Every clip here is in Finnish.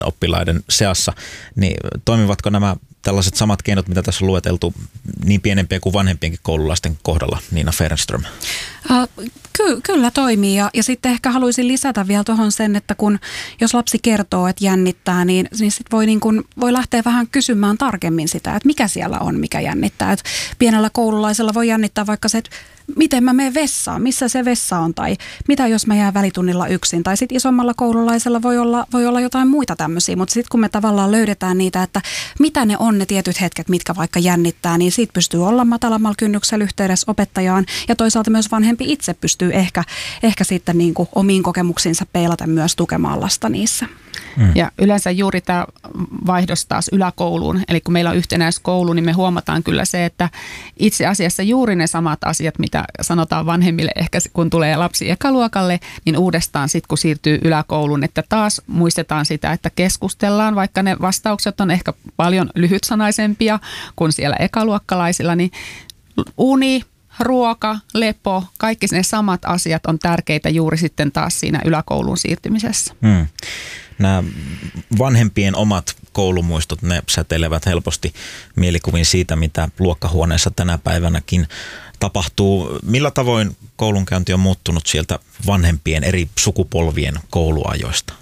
oppilaiden seassa, niin toimivatko nämä tällaiset samat keinot, mitä tässä on lueteltu, niin pienempien kuin vanhempienkin koululaisten kohdalla, Niina Fernström? Kyllä toimii ja sitten ehkä haluaisin lisätä vielä tuohon sen, että jos lapsi kertoo, että jännittää, niin sit voi lähteä vähän kysymään tarkemmin sitä, että mikä siellä on, mikä jännittää. Et pienellä koululaisella voi jännittää vaikka se, että miten mä menen vessaan, missä se vessa on tai mitä jos mä jään välitunnilla yksin. Tai sitten isommalla koululaisella voi olla jotain muita tämmöisiä, mutta sitten kun me tavallaan löydetään niitä, että mitä ne on ne tietyt hetket, mitkä vaikka jännittää, niin siitä pystyy olla matalammalla kynnyksellä yhteydessä opettajaan ja toisaalta myös vanhempi itse pystyy ehkä sitten niin kuin omiin kokemuksiinsa peilata myös tukemaan lasta niissä. Ja yleensä juuri tämä vaihdos taas yläkouluun, eli kun meillä on yhtenäiskoulu, niin me huomataan kyllä se, että itse asiassa juuri ne samat asiat, mitä sanotaan vanhemmille ehkä kun tulee lapsi ekaluokalle, niin uudestaan sitten kun siirtyy yläkouluun, että taas muistetaan sitä, että keskustellaan, vaikka ne vastaukset on ehkä paljon lyhytsanaisempia kuin siellä ekaluokkalaisilla, niin uni, ruoka, lepo, kaikki ne samat asiat on tärkeitä juuri sitten taas siinä yläkouluun siirtymisessä. Nämä vanhempien omat koulumuistot, ne säteilevät helposti mielikuviin siitä, mitä luokkahuoneessa tänä päivänäkin tapahtuu. Millä tavoin koulunkäynti on muuttunut sieltä vanhempien eri sukupolvien kouluajoista?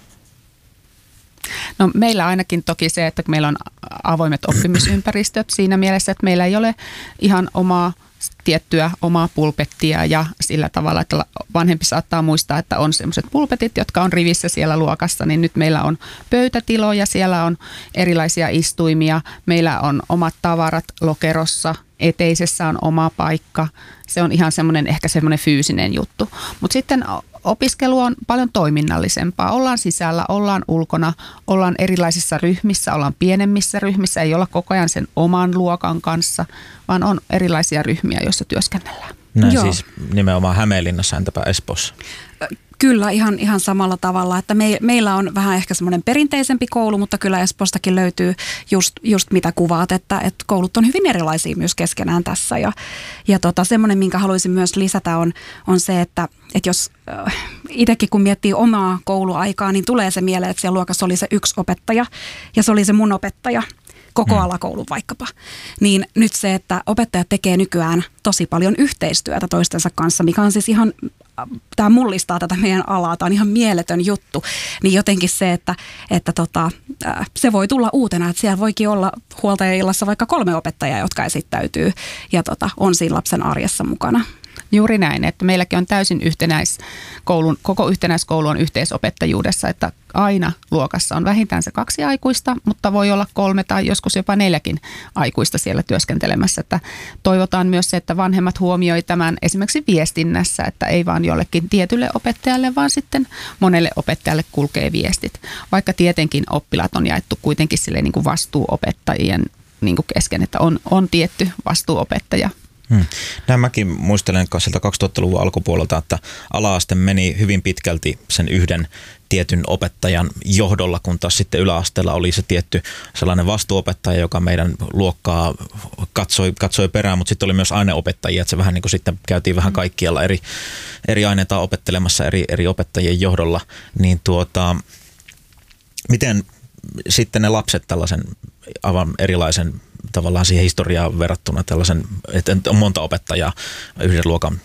No meillä ainakin toki se, että meillä on avoimet oppimisympäristöt siinä mielessä, että meillä ei ole ihan tiettyä omaa pulpettia ja sillä tavalla, että vanhempi saattaa muistaa, että on sellaiset pulpetit, jotka on rivissä siellä luokassa, niin nyt meillä on pöytätiloja, siellä on erilaisia istuimia, meillä on omat tavarat lokerossa, eteisessä on oma paikka, se on ihan ehkä semmoinen fyysinen juttu, mutta sitten opiskelu on paljon toiminnallisempaa. Ollaan sisällä, ollaan ulkona, ollaan erilaisissa ryhmissä, ollaan pienemmissä ryhmissä, ei olla koko ajan sen oman luokan kanssa, vaan on erilaisia ryhmiä, joissa työskennellään. Näin siis nimenomaan Hämeenlinnassa, entäpä Espoossa? Kyllä ihan samalla tavalla, että meillä on vähän ehkä semmoinen perinteisempi koulu, mutta kyllä Espoostakin löytyy just mitä kuvaat, että koulut on hyvin erilaisia myös keskenään tässä ja semmoinen, minkä haluaisin myös lisätä on se, että jos itsekin kun miettii omaa kouluaikaa, niin tulee se mieleen, että siellä luokassa oli se yksi opettaja ja se oli se mun opettaja. Koko alakoulun vaikkapa, niin nyt se, että opettajat tekee nykyään tosi paljon yhteistyötä toistensa kanssa, mikä on siis ihan, tämä mullistaa tätä meidän alaa, tämä on ihan mieletön juttu, niin jotenkin se, että se voi tulla uutena, että siellä voikin olla huoltajaillassa vaikka 3 opettajaa, jotka esittäytyy ja on siinä lapsen arjessa mukana. Juuri näin, että meilläkin on täysin koko yhtenäiskoulu on yhteisopettajuudessa, että aina luokassa on vähintään se 2 aikuista, mutta voi olla 3 tai joskus jopa 4 aikuista siellä työskentelemässä. Että toivotaan myös se, että vanhemmat huomioi tämän esimerkiksi viestinnässä, että ei vaan jollekin tietylle opettajalle, vaan sitten monelle opettajalle kulkee viestit. Vaikka tietenkin oppilaat on jaettu kuitenkin silleen niin kuin vastuuopettajien niin kuin kesken, että on tietty vastuuopettaja. Näin mäkin muistelen sieltä 2000-luvun alkupuolelta, että ala-aste meni hyvin pitkälti sen yhden tietyn opettajan johdolla, kun taas sitten yläasteella oli se tietty sellainen vastuuopettaja, joka meidän luokkaa katsoi perään, mutta sitten oli myös aineopettajia, että se vähän niin kuin sitten käytiin vähän kaikkialla eri aineita opettelemassa eri opettajien johdolla, niin miten sitten ne lapset tällaisen aivan erilaisen tavallaan siihen historiaan verrattuna tällaisen, että on monta opettajaa yhden luokan,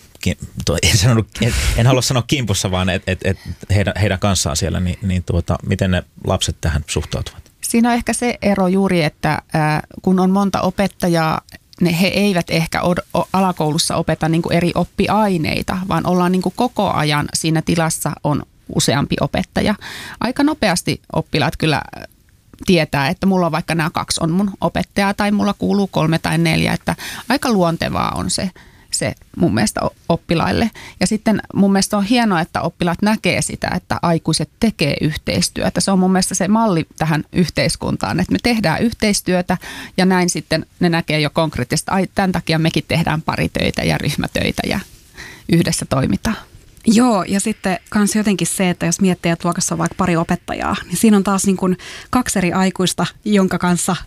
en halua sanoa kimpussa, vaan heidän kanssaan siellä, niin miten ne lapset tähän suhtautuvat? Siinä on ehkä se ero juuri, että kun on monta opettajaa, he eivät ehkä alakoulussa opeta niin kuin eri oppiaineita, vaan ollaan niin kuin koko ajan siinä tilassa on useampi opettaja. Aika nopeasti oppilaat kyllä tietää, että mulla on vaikka nämä 2 on mun opettajaa tai mulla kuuluu 3 tai 4, että aika luontevaa on se mun mielestä oppilaille. Ja sitten mun mielestä on hienoa, että oppilaat näkee sitä, että aikuiset tekee yhteistyötä. Se on mun mielestä se malli tähän yhteiskuntaan, että me tehdään yhteistyötä ja näin sitten ne näkee jo konkreettisesti, tämän takia mekin tehdään paritöitä ja ryhmätöitä ja yhdessä toimitaan. Joo, ja sitten kans jotenkin se, että jos miettii, että luokassa on vaikka 2 opettajaa, niin siinä on taas niin kuin 2 eri aikuista, jonka kanssa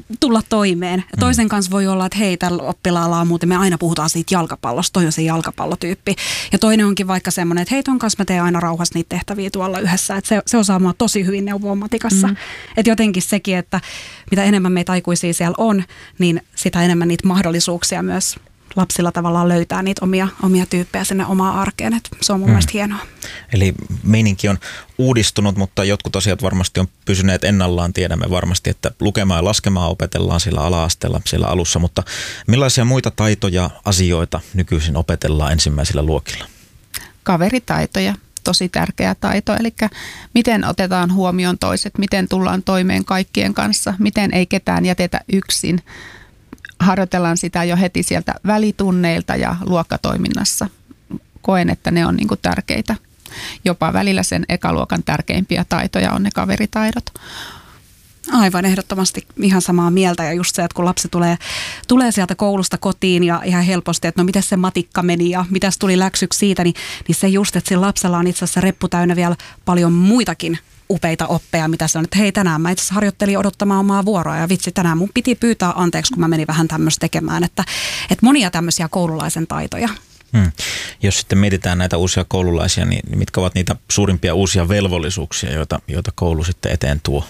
tulla toimeen. Toisen kanssa voi olla, että hei, tällä oppilaalla on muuten, me aina puhutaan siitä jalkapallosta, toi on se jalkapallotyyppi. Ja toinen onkin vaikka semmoinen, että hei, ton kanssa mä teen aina rauhassa niitä tehtäviä tuolla yhdessä. Että se osaa mua tosi hyvin neuvoa matikassa. Että jotenkin sekin, että mitä enemmän meitä aikuisia siellä on, niin sitä enemmän niitä mahdollisuuksia myös lapsilla tavallaan löytää niitä omia tyyppejä sinne omaan arkeen. Et se on mun mielestä hienoa. Eli meininki on uudistunut, mutta jotkut asiat varmasti on pysyneet ennallaan. Tiedämme varmasti, että lukemaan ja laskemaan opetellaan sillä ala-asteella, siellä alussa, mutta millaisia muita taitoja, asioita nykyisin opetellaan ensimmäisillä luokilla? Kaveritaitoja. Tosi tärkeä taito, eli miten otetaan huomioon toiset, miten tullaan toimeen kaikkien kanssa, miten ei ketään jätetä yksin. Harjoitellaan sitä jo heti sieltä välitunneilta ja luokkatoiminnassa. Koen, että ne on niin kuin tärkeitä. Jopa välillä sen ekaluokan tärkeimpiä taitoja on ne kaveritaidot. Aivan ehdottomasti ihan samaa mieltä ja just se, että kun lapsi tulee sieltä koulusta kotiin ja ihan helposti, että no miten se matikka meni ja mitäs tuli läksyksi siitä, niin se just, että sillä lapsella on itse asiassa reppu täynnä vielä paljon muitakin upeita oppeja, mitä se on, että hei, tänään mä itse asiassa harjoittelin odottamaan omaa vuoroa ja vitsi, tänään mun piti pyytää anteeksi, kun mä menin vähän tämmöistä tekemään, että monia tämmöisiä koululaisen taitoja. Jos sitten mietitään näitä uusia koululaisia, niin mitkä ovat niitä suurimpia uusia velvollisuuksia, joita koulu sitten eteen tuo?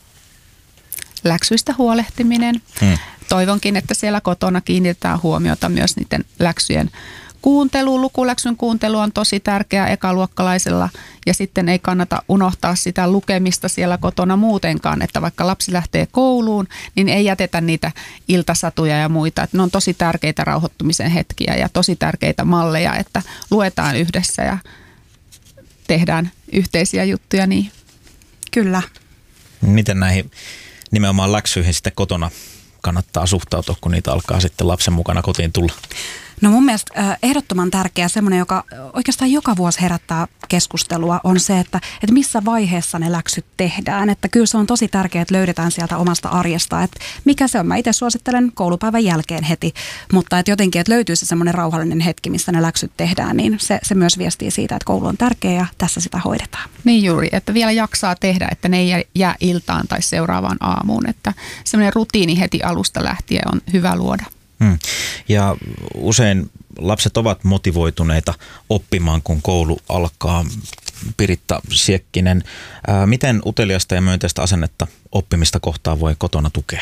Läksyistä huolehtiminen. Toivonkin, että siellä kotona kiinnitetään huomiota myös niiden läksyjen kuuntelu. Lukuläksyn kuuntelu on tosi tärkeää ekaluokkalaisella ja sitten ei kannata unohtaa sitä lukemista siellä kotona muutenkaan, että vaikka lapsi lähtee kouluun, niin ei jätetä niitä iltasatuja ja muita. Että ne on tosi tärkeitä rauhoittumisen hetkiä ja tosi tärkeitä malleja, että luetaan yhdessä ja tehdään yhteisiä juttuja niin. Kyllä. Miten näihin nimenomaan läksyihin sitten kotona kannattaa suhtautua, kun niitä alkaa sitten lapsen mukana kotiin tulla? No mun mielestä ehdottoman tärkeä semmoinen, joka oikeastaan joka vuosi herättää keskustelua, on se, että missä vaiheessa ne läksyt tehdään. Että kyllä se on tosi tärkeää, että löydetään sieltä omasta arjesta, että mikä se on. Mä itse suosittelen koulupäivän jälkeen heti, mutta että jotenkin, että löytyy se semmoinen rauhallinen hetki, missä ne läksyt tehdään, niin se myös viestii siitä, että koulu on tärkeä ja tässä sitä hoidetaan. Niin juuri, että vielä jaksaa tehdä, että ne ei jää iltaan tai seuraavaan aamuun, että semmoinen rutiini heti alusta lähtien on hyvä luoda. Ja usein lapset ovat motivoituneita oppimaan, kun koulu alkaa. Piritta Siekkinen, miten uteliasta ja myönteistä asennetta oppimista kohtaan voi kotona tukea?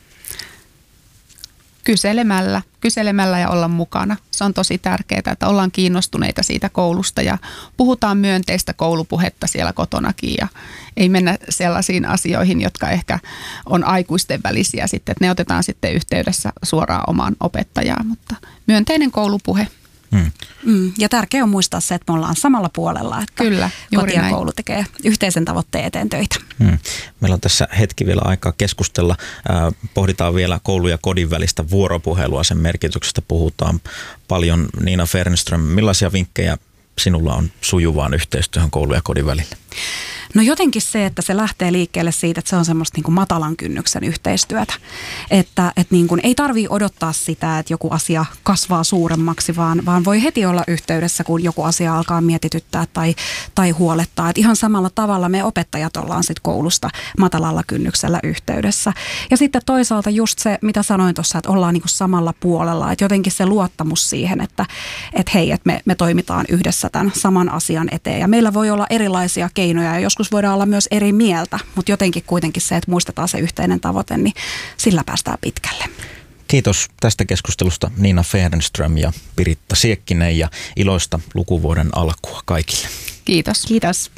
Kyselemällä ja olla mukana. Se on tosi tärkeää, että ollaan kiinnostuneita siitä koulusta ja puhutaan myönteistä koulupuhetta siellä kotonakin ja ei mennä sellaisiin asioihin, jotka ehkä on aikuisten välisiä sitten, että ne otetaan sitten yhteydessä suoraan omaan opettajaan, mutta myönteinen koulupuhe. Ja tärkeää on muistaa se, että me ollaan samalla puolella, että kyllä, koti ja koulu tekee yhteisen tavoitteen eteen töitä. Meillä on tässä hetki vielä aikaa keskustella. Pohditaan vielä koulu ja kodin välistä vuoropuhelua, sen merkityksestä puhutaan paljon. Niina Fernström, millaisia vinkkejä sinulla on sujuvaan yhteistyöhön koulu ja kodin välillä? No jotenkin se, että se lähtee liikkeelle siitä, että se on semmoista niin kuin matalan kynnyksen yhteistyötä. Että niin kuin ei tarvitse odottaa sitä, että joku asia kasvaa suuremmaksi, vaan voi heti olla yhteydessä, kun joku asia alkaa mietityttää tai huolettaa. Että ihan samalla tavalla me opettajat ollaan sitten koulusta matalalla kynnyksellä yhteydessä. Ja sitten toisaalta just se, mitä sanoin tuossa, että ollaan niin kuin samalla puolella. Että jotenkin se luottamus siihen, että hei, että me toimitaan yhdessä tämän saman asian eteen. Ja meillä voi olla erilaisia keinoja ja joskus voidaan olla myös eri mieltä, mutta jotenkin kuitenkin se, että muistetaan se yhteinen tavoite, niin sillä päästään pitkälle. Kiitos tästä keskustelusta Niina Fernström ja Piritta Siekkinen ja iloista lukuvuoden alkua kaikille. Kiitos. Kiitos.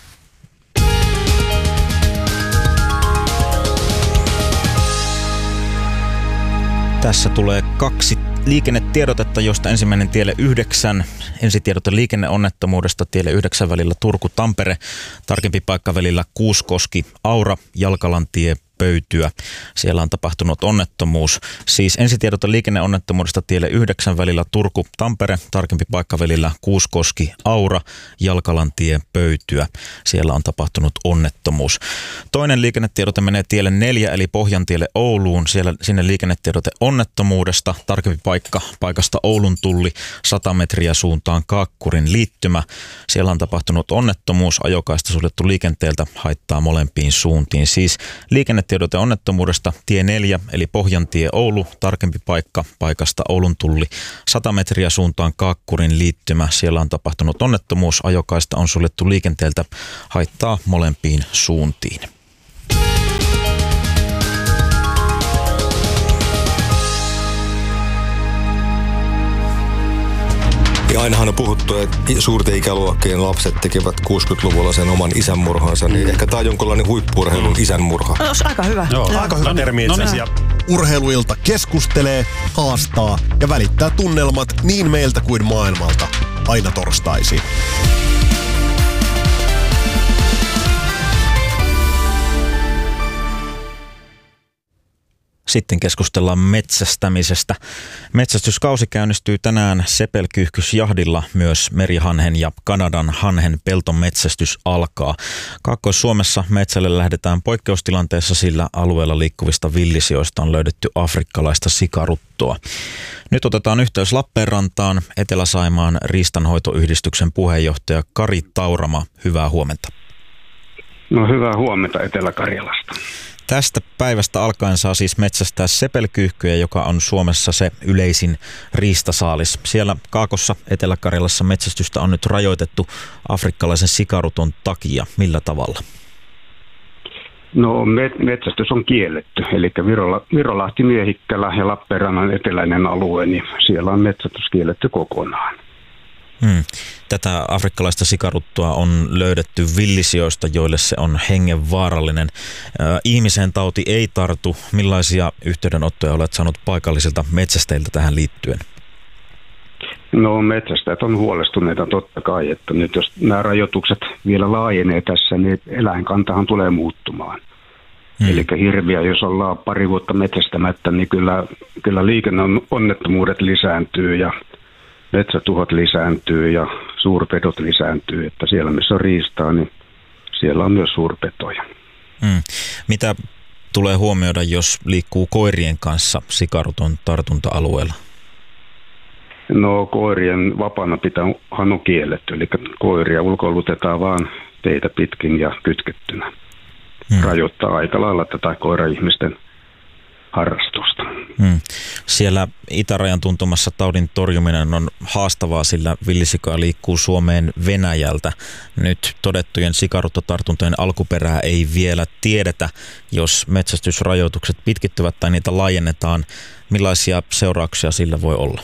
Tässä tulee 2 liikennetiedotetta, josta ensimmäinen tielle 9. Ensitiedote liikenneonnettomuudesta tielle 9 välillä Turku-Tampere, tarkempi paikka välillä Kuuskoski-Aura, Jalkalantie, Pöytyä. Siellä on tapahtunut onnettomuus. Siis ensitiedote liikenneonnettomuudesta tielle 9 välillä Turku-Tampere, tarkempi paikka välillä Kuuskoski-Aura, Jalkalantie, Pöytyä. Siellä on tapahtunut onnettomuus. Toinen liikennetiedote menee tielle 4 eli Pohjantielle Ouluun. Sinne liikennetiedote onnettomuudesta, tarkempi paikasta Oulun tulli 100 metriä suuntaan Kaakkurin liittymä. Siellä on tapahtunut onnettomuus, ajokaista suljettu liikenteeltä, haittaa molempiin suuntiin. Siis liikennetiedote tiedote onnettomuudesta. Tie 4 eli Pohjantie Oulu, tarkempi paikka paikasta Oulun Tulli. 100 metriä suuntaan Kaakkurin liittymä. Siellä on tapahtunut onnettomuus. Ajokaista on suljettu liikenteeltä. Haittaa molempiin suuntiin. Ja ainahan on puhuttu, että suurten ikäluokkien lapset tekevät 60-luvulla sen oman isänmurhansa, niin ehkä tämä on jonkinlainen huippu-urheilun isänmurha. No, se on aika hyvä. Joo, aika hyvä termi itse asiassa. Urheiluilta keskustelee, haastaa ja välittää tunnelmat niin meiltä kuin maailmalta. Aina torstaisin. Sitten keskustellaan metsästämisestä. Metsästyskausi käynnistyy tänään Sepelkyyhkysjahdilla. Myös merihanhen ja Kanadan hanhen peltometsästys alkaa. Kaakkois-Suomessa metsälle lähdetään poikkeustilanteessa, sillä alueella liikkuvista villisioista on löydetty afrikkalaista sikaruttoa. Nyt otetaan yhteys Lappeenrantaan. Etelä-Saimaan riistanhoitoyhdistyksen puheenjohtaja Kari Taurama. Hyvää huomenta. No, hyvää huomenta Etelä-Karjalasta. Tästä päivästä alkaen saa siis metsästää sepelkyyhkyjä, joka on Suomessa se yleisin riistasaalis. Siellä Kaakossa Etelä-Karjalassa metsästystä on nyt rajoitettu afrikkalaisen sikaruton takia. Millä tavalla? No, metsästys on kielletty, eli Virolahti, Miehikkälä ja Lappeenrannan eteläinen alue, niin siellä on metsästys kielletty kokonaan. Tätä afrikkalaista sikaruttoa on löydetty villisijoista, joille se on hengenvaarallinen. Ihmiseen tauti ei tartu. Millaisia yhteydenottoja olet saanut paikallisilta metsästäjiltä tähän liittyen? No, metsästäjät on huolestuneita totta kai, että nyt jos nämä rajoitukset vielä laajenee tässä, niin eläinkantahan tulee muuttumaan. Eli hirviä, jos ollaan pari vuotta metsästämättä, niin kyllä liikenneonnettomuudet lisääntyy ja metsätuhot lisääntyy ja suurpedot lisääntyy, että siellä missä on riistaa, niin siellä on myös suurpetoja. Mitä tulee huomioida, jos liikkuu koirien kanssa sikaruton tartunta-alueella? No, koirien vapaana pitähän on kielletty, eli koiria ulkoilutetaan vaan teitä pitkin ja kytkettynä. Rajoittaa aika lailla tätä koira-ihmisten harrastusta. Siellä itärajan tuntumassa taudin torjuminen on haastavaa, sillä villisikaa liikkuu Suomeen Venäjältä. Nyt todettujen sikaruttotartuntojen alkuperää ei vielä tiedetä. Jos metsästysrajoitukset pitkittyvät tai niitä laajennetaan, millaisia seurauksia sillä voi olla?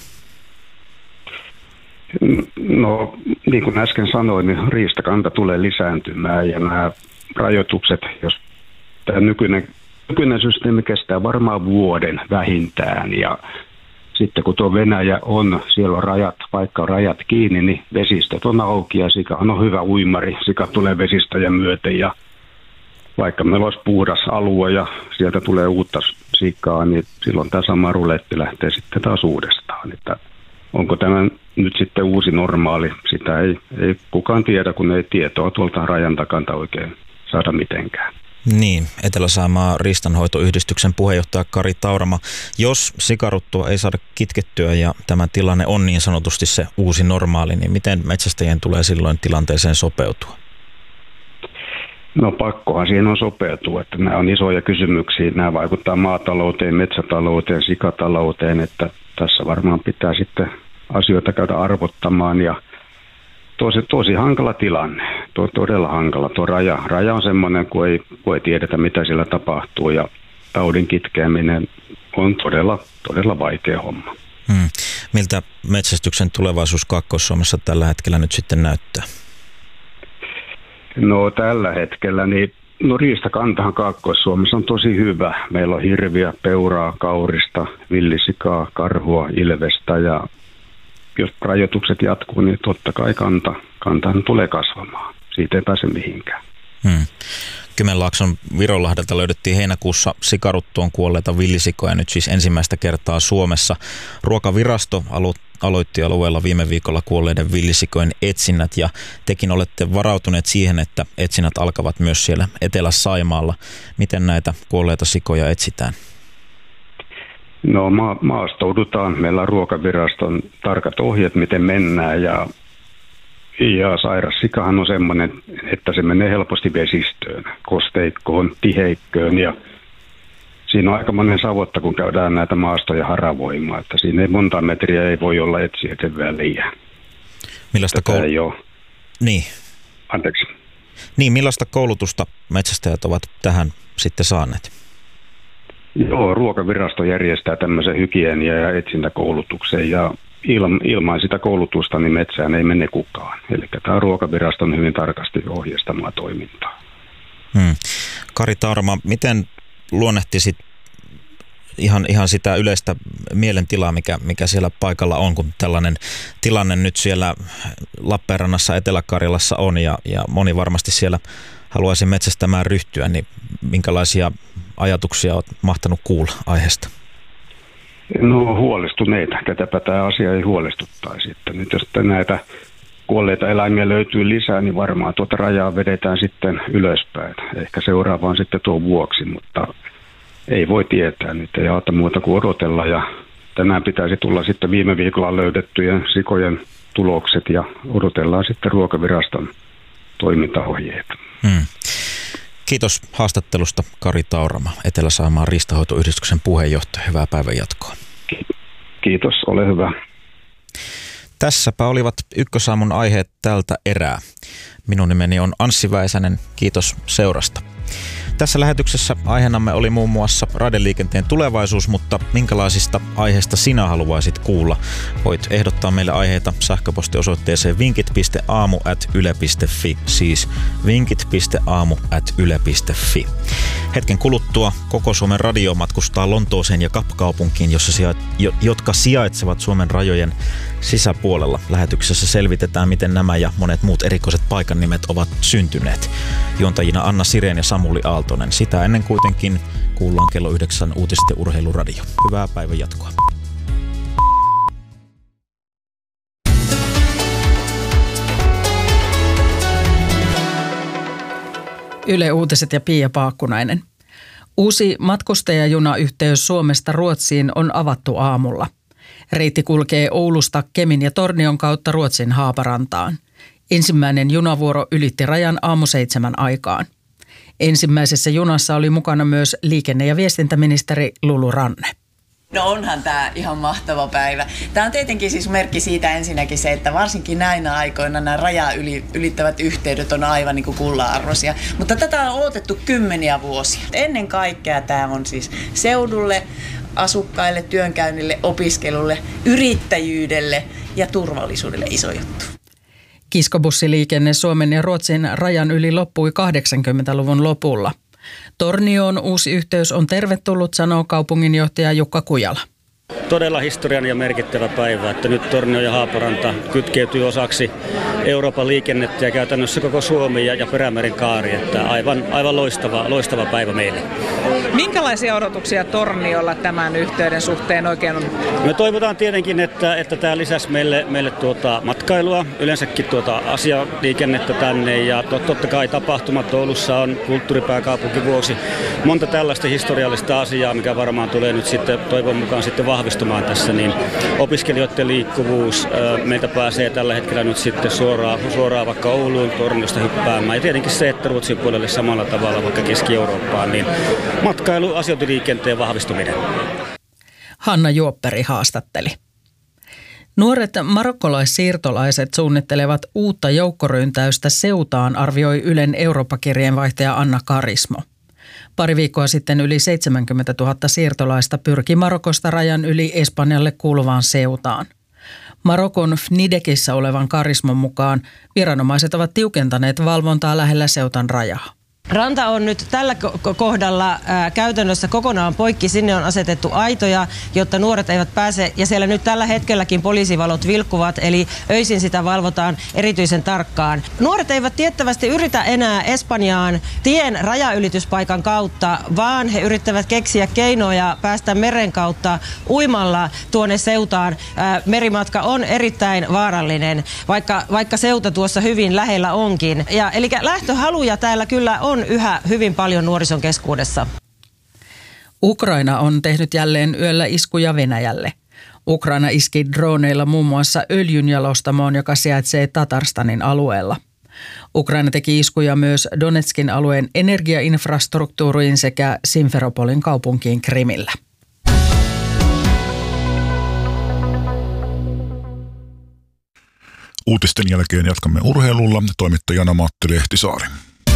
No, niin kuin äsken sanoin, niin riistakanta tulee lisääntymään ja nämä rajoitukset, jos tämä nykyinen systeemi kestää varmaan vuoden vähintään ja sitten kun tuo Venäjä on, siellä on rajat, vaikka on rajat kiinni, niin vesistöt on auki ja sika on hyvä uimari. Sika tulee vesistöjä myöten ja vaikka meillä olisi puhdas alue ja sieltä tulee uutta sikaa, niin silloin tämä sama ruletti lähtee sitten taas uudestaan. Että onko tämä nyt sitten uusi normaali? Sitä ei kukaan tiedä, kun ei tietoa tuolta rajan takanta oikein saada mitenkään. Niin, Etelä-Saimaan riistanhoitoyhdistyksen puheenjohtaja Kari Taurama. Jos sikaruttoa ei saada kitkettyä ja tämä tilanne on niin sanotusti se uusi normaali, niin miten metsästäjien tulee silloin tilanteeseen sopeutua? No, pakkohan siihen on sopeutua, että nämä on isoja kysymyksiä. Nämä vaikuttaa maatalouteen, metsätalouteen, sikatalouteen, että tässä varmaan pitää sitten asioita käydä arvottamaan ja tosi hankala tilanne, todella hankala. Tuo raja on semmoinen, kun ei tiedetä, mitä siellä tapahtuu ja taudin kitkeäminen on todella vaikea homma. Miltä metsästyksen tulevaisuus Kaakkois-Suomessa tällä hetkellä nyt sitten näyttää? No, tällä hetkellä niin riistakantahan Kaakkois-Suomessa on tosi hyvä. Meillä on hirviä, peuraa, kaurista, villisikaa, karhua, ilvestä ja jos rajoitukset jatkuu, niin totta kai kantahan tulee kasvamaan. Siitä ei pääse mihinkään. Kymenlaakson Virolahdelta löydettiin heinäkuussa sikaruttoon kuolleita villisikoja nyt siis ensimmäistä kertaa Suomessa. Ruokavirasto aloitti alueella viime viikolla kuolleiden villisikojen etsinnät ja tekin olette varautuneet siihen, että etsinnät alkavat myös siellä Etelä-Saimaalla. Miten näitä kuolleita sikoja etsitään? No, maastoudutaan. Meillä on Ruokaviraston tarkat ohjeet, miten mennään ja sairas sikahan on semmoinen, että se menee helposti vesistöön, kosteikkoon, tiheikköön ja siinä on aikamoinen savotta, kun käydään näitä maastoja haravoimaan, että siinä ei monta metriä ei voi olla etsijöiden väliä. Millaista Niin. Anteeksi. Niin, millaista koulutusta metsästäjät ovat tähän sitten saaneet? Joo, Ruokavirasto järjestää tämmöisen hygienia- ja etsintäkoulutuksen ja ilman sitä koulutusta niin metsään ei mene kukaan. Eli tämä Ruokavirasto on hyvin tarkasti ohjeistamaa toimintaa. Kari Taurama, miten luonnehtisit ihan sitä yleistä mielentilaa, mikä siellä paikalla on, kun tällainen tilanne nyt siellä Lappeenrannassa, Etelä-Karjalassa on ja moni varmasti siellä haluaisi metsästämään ryhtyä, niin minkälaisia ajatuksia olet mahtanut kuulla aiheesta? No huolestuneita, ketäpä tämä asia ei huolestuttaisi. Että nyt jos näitä kuolleita eläimiä löytyy lisää, niin varmaan tuota rajaa vedetään sitten ylöspäin. Ehkä seuraavaan sitten tuon vuoksi, mutta ei voi tietää. Nyt ei auta muuta kuin odotella ja tänään pitäisi tulla sitten viime viikolla löydettyjen sikojen tulokset ja odotellaan sitten Ruokaviraston toimintaohjeet. Kiitos haastattelusta Kari Taurama, Etelä-Saimaan riistanhoitoyhdistyksen puheenjohtaja. Hyvää päivän jatkoa. Kiitos, ole hyvä. Tässäpä olivat Ykkösaamun aiheet tältä erää. Minun nimeni on Anssi Väisänen. Kiitos seurasta. Tässä lähetyksessä aiheenamme oli muun muassa raideliikenteen tulevaisuus, mutta minkälaisista aiheista sinä haluaisit kuulla? Voit ehdottaa meille aiheita sähköpostiosoitteeseen vinkit.aamu@yle.fi, siis vinkit.aamu@yle.fi. Hetken kuluttua Koko Suomen radio matkustaa Lontooseen ja Kapkaupunkiin, jotka sijaitsevat Suomen rajojen sisäpuolella. Lähetyksessä selvitetään, miten nämä ja monet muut erikoiset paikannimet ovat syntyneet. Juontajina Anna Sirén ja Samuli Aaltonen. Sitä ennen kuitenkin kuullaan kello 9 uutiset ja urheiluradio. Hyvää päivän jatkoa. Yle Uutiset ja Pia Paakkunainen. Uusi matkustajajunayhteys Suomesta Ruotsiin on avattu aamulla. Reitti kulkee Oulusta Kemin ja Tornion kautta Ruotsin Haaparantaan. Ensimmäinen junavuoro ylitti rajan aamu 7 aikaan. Ensimmäisessä junassa oli mukana myös liikenne- ja viestintäministeri Lulu Ranne. No onhan tämä ihan mahtava päivä. Tämä on tietenkin siis merkki siitä ensinnäkin se, että varsinkin näinä aikoina nämä rajaa ylittävät yhteydet on aivan niin kuin kullanarvoisia. Mutta tätä on odotettu kymmeniä vuosia. Ennen kaikkea tämä on siis seudulle, asukkaille, työnkäynnille, opiskelulle, yrittäjyydelle ja turvallisuudelle iso juttu. Kiskobussiliikenne Suomen ja Ruotsin rajan yli loppui 80-luvun lopulla. Tornioon uusi yhteys on tervetullut, sanoo kaupunginjohtaja Jukka Kujala. Todella historian ja merkittävä päivä, että nyt Tornio ja Haaparanta kytkeytyy osaksi Euroopan liikennettä ja käytännössä koko Suomi ja Perämeren kaari. Että aivan loistava päivä meille. Minkälaisia odotuksia Torniolla tämän yhteyden suhteen oikein on? Me toivotaan tietenkin, että tämä lisäsi meille matkailua, yleensäkin asialiikennettä tänne ja totta kai tapahtumat Oulussa on kulttuuripääkaupunki vuosi. Monta tällaista historiallista asiaa, mikä varmaan tulee nyt sitten toivon mukaan sitten vahvistumaan tässä, niin opiskelijoiden liikkuvuus, meiltä pääsee tällä hetkellä nyt sitten suoraan vaikka Ouluun Torniosta hyppäämään. Ja tietenkin se, että Ruotsin puolelle samalla tavalla vaikka Keski-Eurooppaan, niin matkailu, asiointiliikenteen vahvistuminen. Hanna Juopperi haastatteli. Nuoret marokkolaissiirtolaiset suunnittelevat uutta joukkoryntäystä Ceutaan, arvioi Ylen Eurooppa-kirjeenvaihtaja Anna Karismo. Pari viikkoa sitten yli 70 000 siirtolaista pyrki Marokosta rajan yli Espanjalle kuuluvaan Ceutaan. Marokon FNIDEKissä olevan Karismon mukaan viranomaiset ovat tiukentaneet valvontaa lähellä Ceutan rajaa. Ranta on nyt tällä kohdalla käytännössä kokonaan poikki. Sinne on asetettu aitoja, jotta nuoret eivät pääse. Ja siellä nyt tällä hetkelläkin poliisivalot vilkkuvat, eli öisin sitä valvotaan erityisen tarkkaan. Nuoret eivät tiettävästi yritä enää Espanjaan tien rajaylityspaikan kautta, vaan he yrittävät keksiä keinoja päästä meren kautta uimalla tuonne Ceutaan. Merimatka on erittäin vaarallinen, vaikka Ceuta tuossa hyvin lähellä onkin. Eli lähtöhaluja täällä kyllä on yhä hyvin paljon nuorison keskuudessa. Ukraina on tehnyt jälleen yöllä iskuja Venäjälle. Ukraina iski droneilla muun muassa öljynjalostamoon, joka sijaitsee Tatarstanin alueella. Ukraina teki iskuja myös Donetskin alueen energiainfrastruktuuriin sekä Simferopolin kaupunkiin Krimillä. Uutisten jälkeen jatkamme urheilulla. Toimittajana Matti Lehtisaari.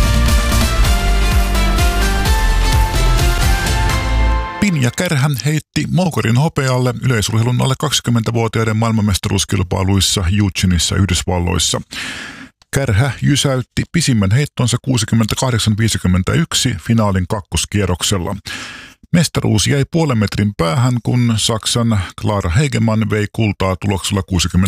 Pinja Kärhä heitti Moukarin hopealle yleisurheilun alle 20-vuotiaiden maailmanmestaruuskilpailuissa Eugenissä Yhdysvalloissa. Kärhä jysäytti pisimmän heittonsa 68-51 finaalin kakkoskierroksella. Mestaruus jäi puolen metrin päähän, kun Saksan Clara Hegemann vei kultaa tuloksella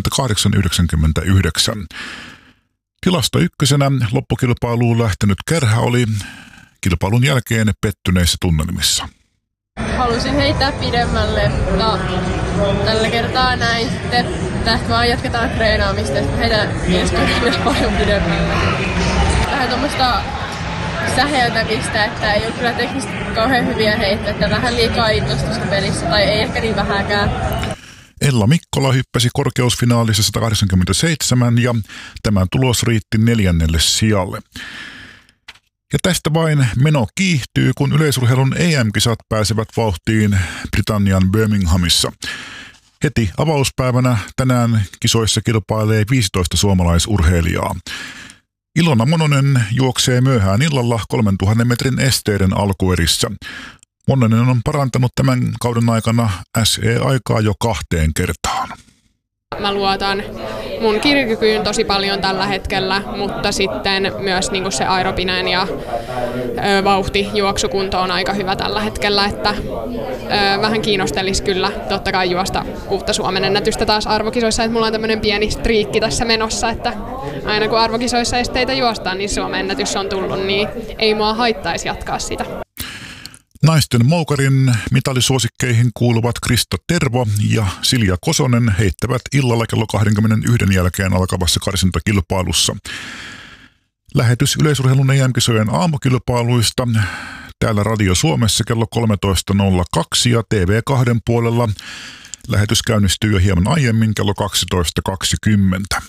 68-99. Tilasta ykkösenä loppukilpailuun lähtenyt Kärhä oli kilpailun jälkeen pettyneissä tunnelmissa. Halusin heittää pidemmälle, mutta tällä kertaa näin sitten. Tästä vaan jatketaan treenaamista, että heitän ensi kertaa paljon pidemmälle. Vähän tuommoista säheltämistä, että ei ole kyllä teknisesti kauhean hyviä heittoja, että vähän liikaa innostusta pelissä, tai ei ehkä niin vähäkään. Ella Mikkola hyppäsi korkeusfinaalissa 187 ja tämä tulos riitti 4. sijalle. Ja tästä vain meno kiihtyy, kun yleisurheilun EM-kisat pääsevät vauhtiin Britannian Birminghamissa. Heti avauspäivänä tänään kisoissa kilpailee 15 suomalaisurheilijaa. Ilona Mononen juoksee myöhään illalla 3000 metrin esteiden alkuerissä. Mononen on parantanut tämän kauden aikana SE-aikaa jo 2 kertaan. Mä luotan mun kirjakykyyn tosi paljon tällä hetkellä, mutta sitten myös niin kuin se aerobinen ja vauhti juoksukunto on aika hyvä tällä hetkellä, että vähän kiinnostelisi kyllä totta kai juosta uutta Suomen ennätystä taas arvokisoissa, että mulla on tämmöinen pieni striikki tässä menossa, että aina kun arvokisoissa esteitä juostaan, niin Suomen ennätys on tullut, niin ei mua haittaisi jatkaa sitä. Naisten Moukarin mitalisuosikkeihin kuuluvat Krista Tervo ja Silja Kosonen heittävät illalla kello 21 jälkeen alkavassa karsintakilpailussa. Lähetys yleisurheilun EM-kisojen aamukilpailuista täällä Radio Suomessa kello 13.02 ja TV2 puolella. Lähetys käynnistyy jo hieman aiemmin kello 12.20.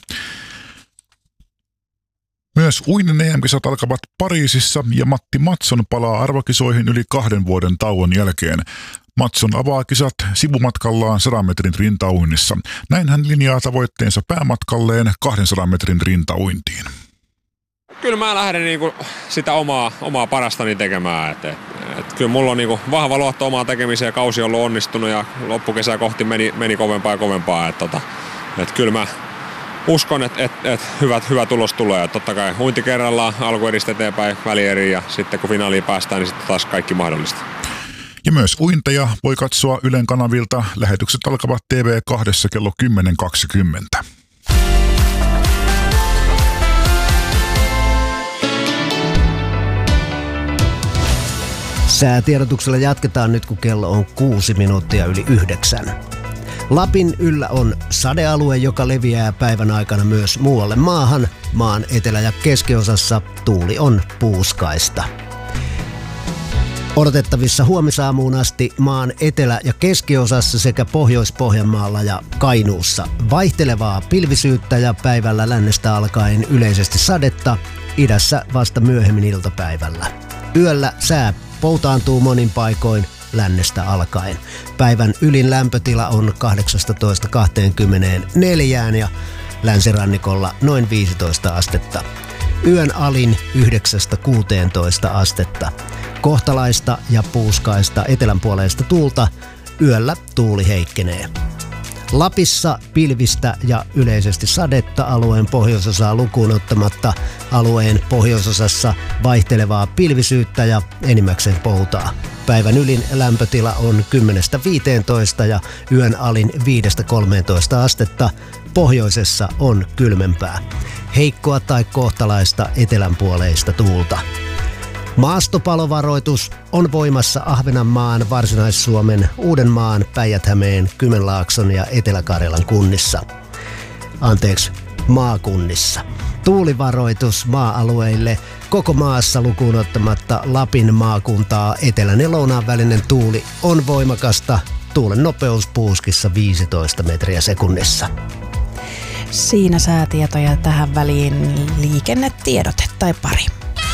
Myös uinnin EM-kisat alkavat Pariisissa ja Matti Matson palaa arvokisoihin yli 2 vuoden tauon jälkeen. Matson avaa kisat sivumatkallaan 100 metrin rintauinnissa. Näin hän linjaa tavoitteensa päämatkalleen 200 metrin rintauintiin. Kyllä mä lähden niinku sitä omaa parastani tekemään. Kyllä mulla on niinku vahva luotto omaan tekemiseen ja kausi on ollut onnistunut ja loppukesää kohti meni kovempaa ja kovempaa. Kyllä mä uskon, että hyvä tulos tulee. Totta kai uinti kerrallaan, alkueristä eteenpäin, välieri ja sitten kun finaaliin päästään, niin sitten taas kaikki mahdollista. Ja myös uinteja voi katsoa Ylen kanavilta. Lähetykset alkavat TV2 kello 10.20. Säätiedotuksella jatketaan nyt, kun kello on 6 minuuttia yli 9. Lapin yllä on sadealue, joka leviää päivän aikana myös muualle maahan. Maan etelä- ja keskiosassa tuuli on puuskaista. Odotettavissa huomisaamuun asti maan etelä- ja keskiosassa sekä Pohjois-Pohjanmaalla ja Kainuussa vaihtelevaa pilvisyyttä ja päivällä lännestä alkaen yleisesti sadetta, idässä vasta myöhemmin iltapäivällä. Yöllä sää poutaantuu monin paikoin lännestä alkaen. Päivän ylin lämpötila on 18-24 ja länsirannikolla noin 15 astetta. Yön alin 9-16 astetta. Kohtalaista ja puuskaista etelänpuoleista tuulta. Yöllä tuuli heikkenee. Lapissa pilvistä ja yleisesti sadetta alueen pohjoisosaa lukuun ottamatta. Alueen pohjoisosassa vaihtelevaa pilvisyyttä ja enimmäkseen poutaa. Päivän ylin lämpötila on 10-15 ja yön alin 5-13 astetta. Pohjoisessa on kylmempää. Heikkoa tai kohtalaista etelänpuoleista tuulta. Maastopalovaroitus on voimassa Ahvenanmaan, Varsinais-Suomen, Uudenmaan, Päijät-Hämeen, Kymenlaakson ja Etelä-Karjalan maakunnissa. Tuulivaroitus maa-alueille koko maassa lukuun ottamatta Lapin maakuntaa etelän ja lounaan välinen tuuli on voimakasta. Tuulen nopeus puuskissa 15 metriä sekunnissa. Siinä säätietoja tähän väliin liikennetiedote tai pari.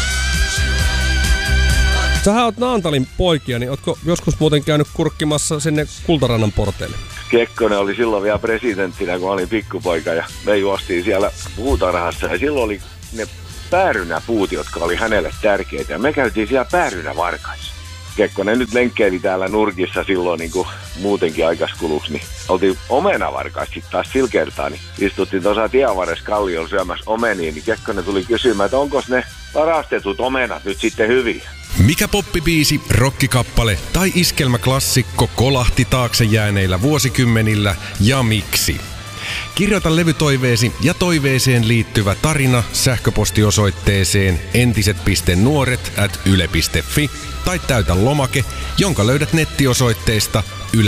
Sähän oot Naantalin poikia, niin ootko joskus muuten käynyt kurkkimassa sinne Kultarannan porteille? Kekkonen oli silloin vielä presidenttinä, kun olin pikkupoika ja me juostiin siellä puutarhassa ja silloin oli ne päärynäpuut, jotka oli hänelle tärkeitä ja me käytiin siellä päärynävarkaissa. Kekkonen nyt lenkkeili täällä nurkissa silloin niin kuin muutenkin aikaskuluksi, niin oltiin omenavarkaissa sitten taas sillä kertaa, niin istuttiin tuossa tienvarressa kalliolla syömässä omeniin, niin Kekkonen tuli kysymään, että onko ne varastetut omenat nyt sitten hyviä. Mikä poppibiisi, rokkikappale tai iskelmäklassikko kolahti taakse jääneillä vuosikymmenillä ja miksi? Kirjoita levytoiveesi ja toiveeseen liittyvä tarina sähköpostiosoitteeseen entiset.nuoret@yle.fi tai täytä lomake, jonka löydät nettiosoitteesta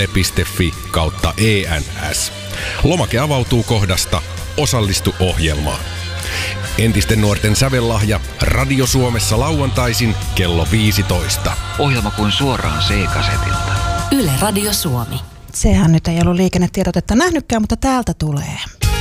yle.fi/ENS. Lomake avautuu kohdasta Osallistu ohjelmaan. Entisten nuorten sävellahja Radio Suomessa lauantaisin kello 15. Ohjelma kuin suoraan C-kasetilta. Yle Radio Suomi. Sehän nyt ei ollut liikennetiedotetta nähnytkään, mutta täältä tulee.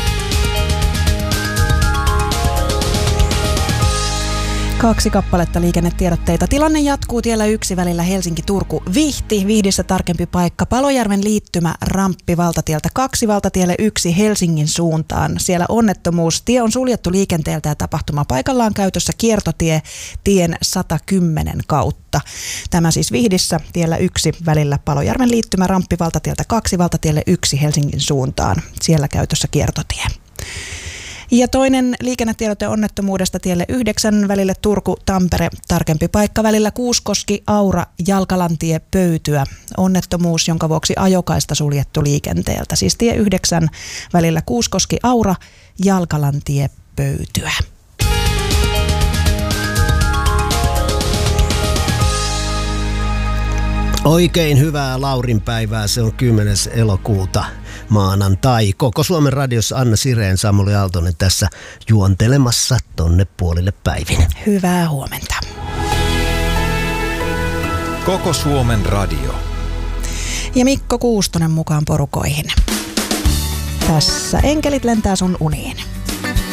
Kaksi kappaletta liikennetiedotteita. Tilanne jatkuu tiellä 1 välillä Helsinki-Turku-Vihti. Vihdissä tarkempi paikka. Palojärven liittymä ramppi valtatieltä 2 valtatielle 1 Helsingin suuntaan. Siellä onnettomuus. Tie on suljettu liikenteeltä ja tapahtuma paikallaan käytössä kiertotie tien 110 kautta. Tämä siis Vihdissä tiellä 1 välillä Palojärven liittymä ramppi valtatieltä 2 valtatielle 1 Helsingin suuntaan. Siellä käytössä kiertotie. Ja toinen liikennetiedote onnettomuudesta tielle 9 välille Turku-Tampere, tarkempi paikka välillä Kuuskoski-Aura, Jalkalantie, Pöytyä. Onnettomuus, jonka vuoksi ajokaista suljettu liikenteeltä. Siis tie 9 välillä Kuuskoski-Aura, Jalkalantie, Pöytyä. Oikein hyvää Laurinpäivää, se on 10. elokuuta maanantai. Koko Suomen radiossa Anna Sireen, Samuli Aaltonen tässä juontelemassa tonne puolille päivin. Hyvää huomenta. Koko Suomen radio. Ja Mikko Kuustonen mukaan porukoihin. Tässä enkelit lentää sun uniin.